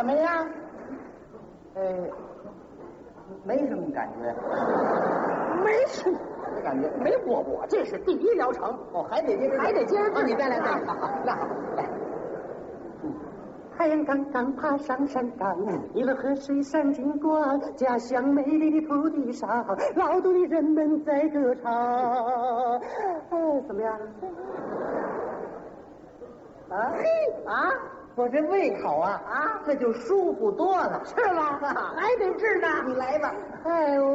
怎么样？没什么感觉， 没什么感觉。 没我这是第一疗程。 哦，还得接着治。 你再来。 好， 那好，来。 太阳刚刚爬上山岗，一轮河水闪金光，家乡美丽的土地上，劳动的人们在歌唱。怎么样？ 我这胃口啊，这就舒服多了， 是吧？还得治呢。 你来吧。 哎，